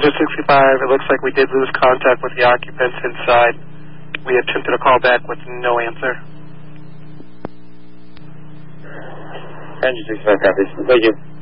Engine 65, it looks like we did lose contact with the occupants inside. We attempted a call back with no answer. Engine 65 copies. Thank you.